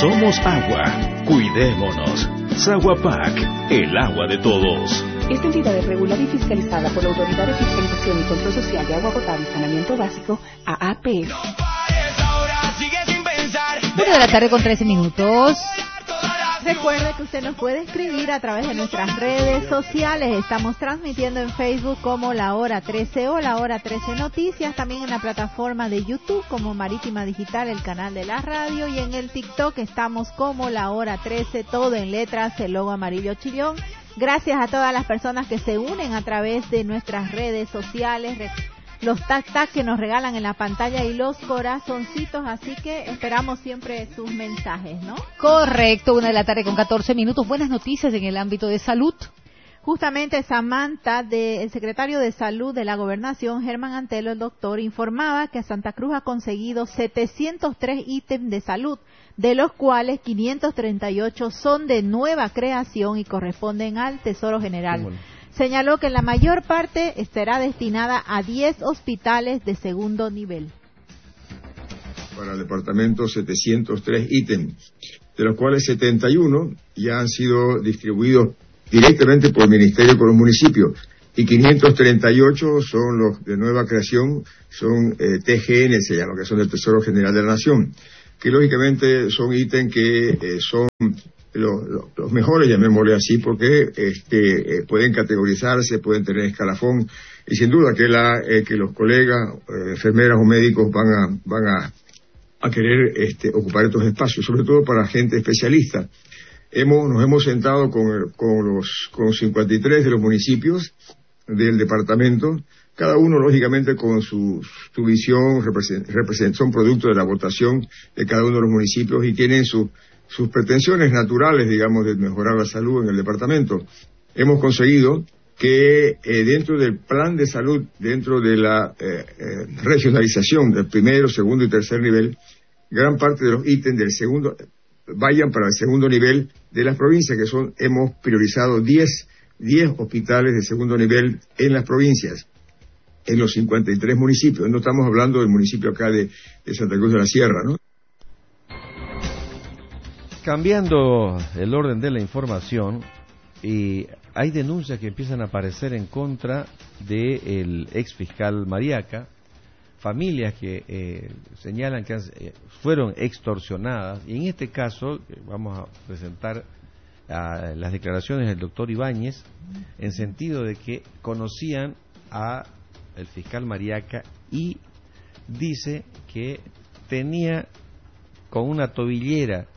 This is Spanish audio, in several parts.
Somos agua. Cuidémonos. Saguapac, el agua de todos. Esta entidad es regulada y fiscalizada por la Autoridad de Fiscalización y Control Social de Agua Potable y Saneamiento Básico, AAPS. 1:13 p.m. Recuerde que usted nos puede escribir a través de nuestras redes sociales. Estamos transmitiendo en Facebook como La Hora 13 o La Hora 13 Noticias, también en la plataforma de YouTube como Marítima Digital, el canal de la radio, y en el TikTok estamos como La Hora 13, todo en letras, el logo amarillo chillón. Gracias a todas las personas que se unen a través de nuestras redes sociales, los tac que nos regalan en la pantalla y los corazoncitos, así que esperamos siempre sus mensajes, ¿no? Correcto, 1:14 p.m. Buenas noticias en el ámbito de salud. Justamente Samantha, el secretario de Salud de la Gobernación, Germán Antelo, el doctor, informaba que Santa Cruz ha conseguido 703 ítems de salud, de los cuales 538 son de nueva creación y corresponden al Tesoro General. Bueno. Señaló que la mayor parte será destinada a 10 hospitales de segundo nivel. Para el departamento 703 ítems, de los cuales 71 ya han sido distribuidos directamente por el Ministerio con los municipios, y 538 son los de nueva creación, son TGN, se llama, que son del Tesoro General de la Nación, que lógicamente son ítems que son los mejores, llamémosle así, porque pueden categorizarse, pueden tener escalafón, y sin duda que los colegas, enfermeras o médicos van a querer ocupar estos espacios, sobre todo para gente especialista. Nos hemos sentado con 53 de los municipios del departamento, cada uno lógicamente con su visión, son producto de la votación de cada uno de los municipios y tienen sus pretensiones naturales, digamos, de mejorar la salud en el departamento. Hemos conseguido que dentro del plan de salud, dentro de la regionalización del primero, segundo y tercer nivel, gran parte de los ítems del segundo vayan para el segundo nivel de las provincias, hemos priorizado 10 hospitales de segundo nivel en las provincias, en los 53 municipios. No estamos hablando del municipio acá de Santa Cruz de la Sierra, ¿no? Cambiando el orden de la información, y hay denuncias que empiezan a aparecer en contra del ex fiscal Mariaca, familias que señalan que fueron extorsionadas, y en este caso vamos a presentar las declaraciones del doctor Ibáñez, en sentido de que conocían a el fiscal Mariaca y dice que tenía con una tobillera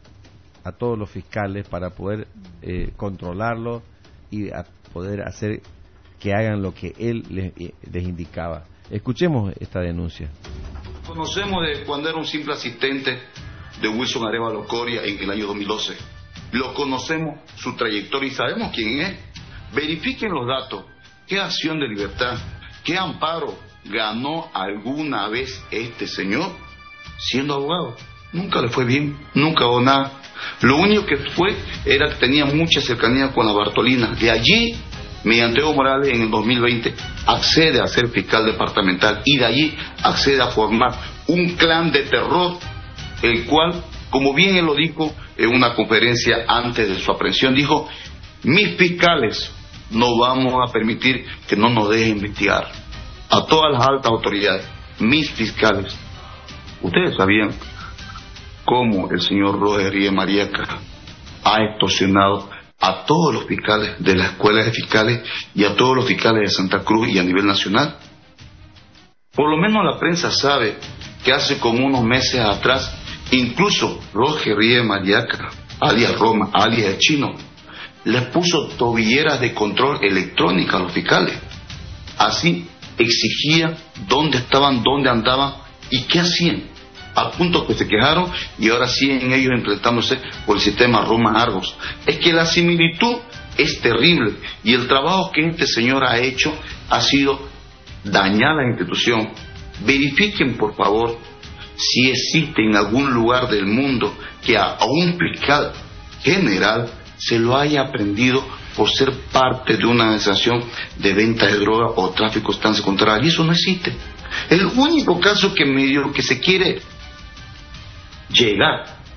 a todos los fiscales para poder controlarlos y a poder hacer que hagan lo que él les indicaba. Escuchemos esta denuncia. Conocemos de cuando era un simple asistente de Wilson Arévalo Coria en el año 2012. Lo conocemos, su trayectoria, y sabemos quién es. Verifiquen los datos. ¿Qué acción de libertad, qué amparo ganó alguna vez este señor siendo abogado? Nunca le fue bien, nunca hubo nada. Lo único que fue era que tenía mucha cercanía con la Bartolina. De allí, mediante Evo Morales en el 2020, accede a ser fiscal departamental y de allí accede a formar un clan de terror, el cual, como bien él lo dijo en una conferencia antes de su aprehensión, dijo: mis fiscales no vamos a permitir que no nos dejen investigar. A todas las altas autoridades, mis fiscales. Ustedes sabían cómo el señor Roger Ríos Mariaca ha extorsionado a todos los fiscales de la Escuela de Fiscales y a todos los fiscales de Santa Cruz y a nivel nacional. Por lo menos la prensa sabe que hace como unos meses atrás, incluso Roger Ríos Mariaca, alias Roma, alias el Chino, les puso tobilleras de control electrónica a los fiscales. Así exigía dónde estaban, dónde andaban y qué hacían, al punto que se quejaron y ahora siguen ellos enfrentándose por el sistema Roma Argos. Es que la similitud es terrible y el trabajo que este señor ha hecho ha sido dañar la institución. Verifiquen, por favor, si existe en algún lugar del mundo que a un fiscal general se lo haya aprendido por ser parte de una organización de venta de droga o tráfico de sustancias contrarias. Y eso no existe. El único caso que medio que se quiere llegar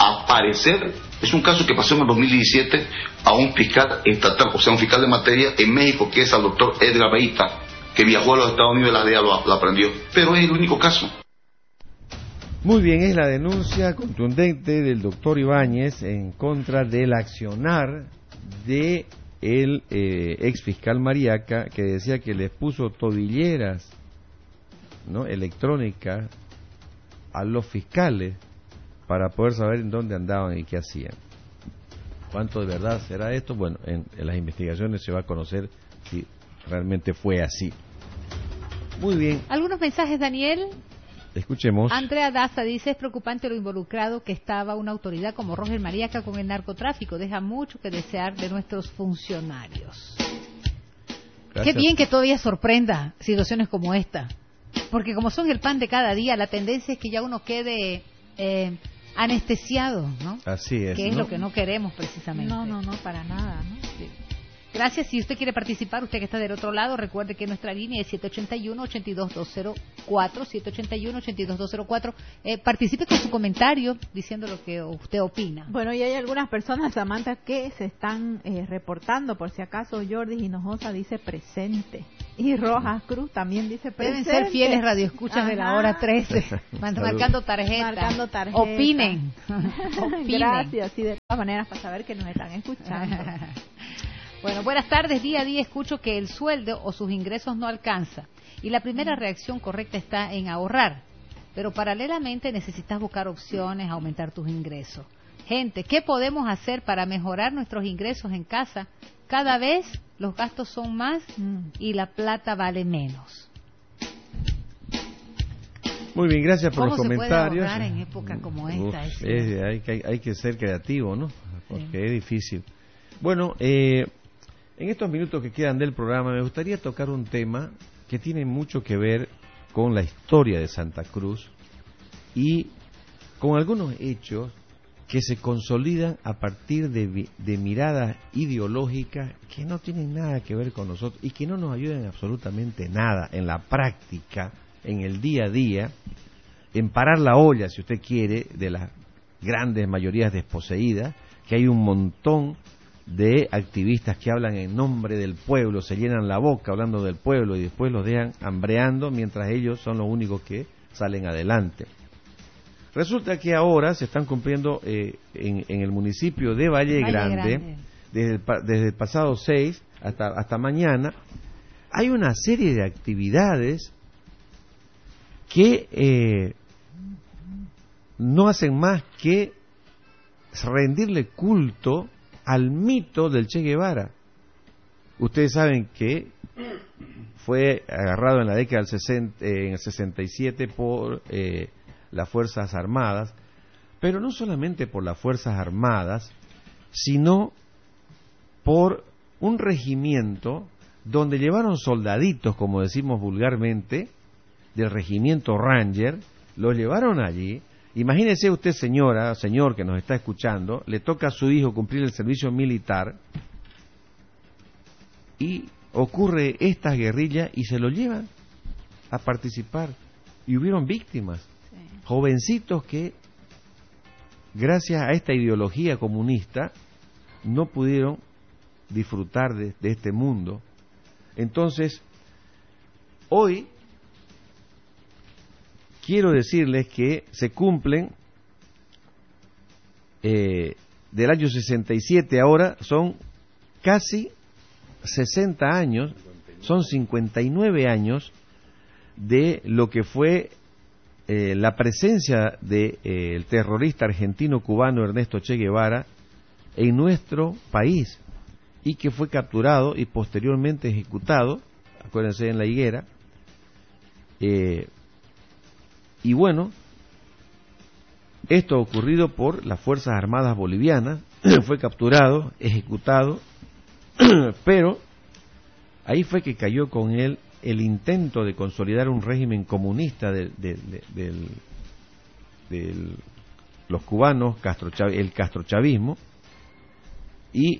aparecer. Es un caso que pasó en el 2017 a un fiscal estatal, o sea, un fiscal de materia en México, que es al doctor Edgar Beita, que viajó a los Estados Unidos y la DEA lo aprendió. Pero es el único caso. Muy bien, es la denuncia contundente del doctor Ibáñez en contra del accionar de el ex fiscal Mariaca, que decía que les puso tobilleras, ¿no?, electrónicas a los fiscales para poder saber en dónde andaban y qué hacían. ¿Cuánto de verdad será esto? Bueno, en las investigaciones se va a conocer si realmente fue así. Muy bien. ¿Algunos mensajes, Daniel? Escuchemos. Andrea Daza dice: es preocupante lo involucrado que estaba una autoridad como Roger Mariaca con el narcotráfico. Deja mucho que desear de nuestros funcionarios. Gracias. Qué bien que todavía sorprenda situaciones como esta. Porque como son el pan de cada día, la tendencia es que ya uno quede anestesiado, ¿no? Así es. Que es ¿no? lo que no queremos precisamente. No, para nada, ¿no? Sí. Gracias. Si usted quiere participar, usted que está del otro lado, recuerde que nuestra línea es 781-82204, 781-82204. Participe con su comentario diciendo lo que usted opina. Bueno, y hay algunas personas, Samantha, que se están reportando, por si acaso. Jordi Hinojosa dice presente. Y Rojas Cruz también dice presente. Deben ser fieles radioescuchas de la hora 13, marcando tarjeta. Marcando tarjeta. Opinen. Gracias, y de todas maneras para saber que nos están escuchando. Bueno, buenas tardes. Día a día escucho que el sueldo o sus ingresos no alcanza. Y la primera reacción correcta está en ahorrar. Pero paralelamente necesitas buscar opciones, aumentar tus ingresos. Gente, ¿qué podemos hacer para mejorar nuestros ingresos en casa? Cada vez los gastos son más y la plata vale menos. Muy bien, gracias por los ¿Cómo se comentarios. puede ahorrar en época como esta? Hay que ser creativo, ¿no? Porque es difícil. Bueno, en estos minutos que quedan del programa me gustaría tocar un tema que tiene mucho que ver con la historia de Santa Cruz y con algunos hechos que se consolidan a partir de miradas ideológicas que no tienen nada que ver con nosotros y que no nos ayudan absolutamente nada en la práctica, en el día a día, en parar la olla, si usted quiere, de las grandes mayorías desposeídas, que hay un montón de activistas que hablan en nombre del pueblo, se llenan la boca hablando del pueblo y después los dejan hambreando mientras ellos son los únicos que salen adelante. Resulta que ahora se están cumpliendo en el municipio de Valle Grande. Desde el pasado 6 hasta mañana, hay una serie de actividades que no hacen más que rendirle culto al mito del Che Guevara. Ustedes saben que fue agarrado en la década del 60, en el 67 por las Fuerzas Armadas, pero no solamente por las Fuerzas Armadas, sino por un regimiento donde llevaron soldaditos, como decimos vulgarmente, del regimiento Ranger, los llevaron allí. Imagínese usted, señora, señor que nos está escuchando, le toca a su hijo cumplir el servicio militar y ocurre esta guerrilla y se lo llevan a participar. Y hubieron víctimas, jovencitos que, gracias a esta ideología comunista, no pudieron disfrutar de este mundo. Entonces, hoy quiero decirles que se cumplen del año 67 ahora, son casi 60 años, son 59 años de lo que fue la presencia del terrorista argentino-cubano Ernesto Che Guevara en nuestro país y que fue capturado y posteriormente ejecutado, acuérdense, en La Higuera. Y bueno, esto ha ocurrido por las Fuerzas Armadas Bolivianas, fue capturado, ejecutado, pero ahí fue que cayó con él el intento de consolidar un régimen comunista de los cubanos, el castrochavismo. Y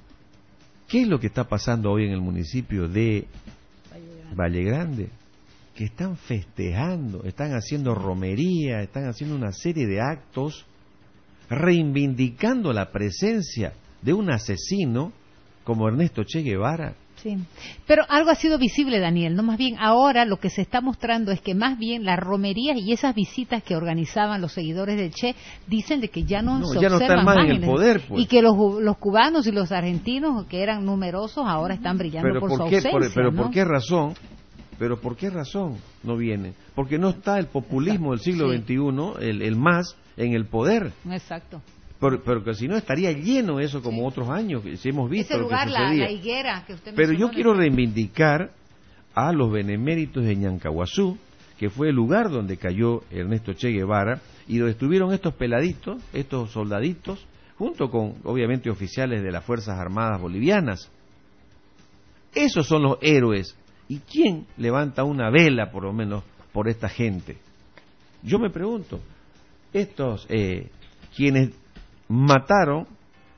¿qué es lo que está pasando hoy en el municipio de Valle Grande? que están festejando, están haciendo romería, están haciendo una serie de actos reivindicando la presencia de un asesino como Ernesto Che Guevara. Sí, pero algo ha sido visible, Daniel, ¿no? Más bien ahora lo que se está mostrando es que más bien las romerías y esas visitas que organizaban los seguidores de Che dicen de que ya no se ya no observan están más en el poder, pues. Y que los cubanos y los argentinos, que eran numerosos, ahora están brillando por su ausencia. Pero ¿no? ¿por qué razón? Pero ¿por qué razón no vienen? Porque no está el populismo del siglo XXI, el MAS, en el poder. Exacto. Pero que si no estaría lleno eso como otros años, si hemos visto ese lugar, lo que sucedía. la higuera que usted Pero mencionó, yo quiero reivindicar a los beneméritos de Ñancahuazú, que fue el lugar donde cayó Ernesto Che Guevara, y donde estuvieron estos peladitos, estos soldaditos, junto con, obviamente, oficiales de las Fuerzas Armadas Bolivianas. Esos son los héroes. ¿Y quién levanta una vela, por lo menos, por esta gente? Yo me pregunto, estos quienes mataron,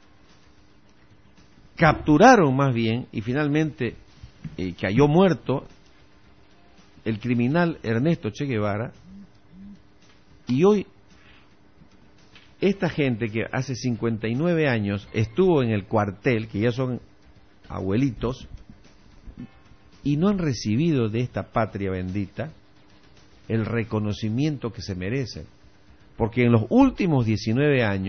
capturaron más bien, y finalmente cayó muerto el criminal Ernesto Che Guevara, y hoy esta gente que hace 59 años estuvo en el cuartel, que ya son abuelitos, y no han recibido de esta patria bendita el reconocimiento que se merecen, porque en los últimos 19 años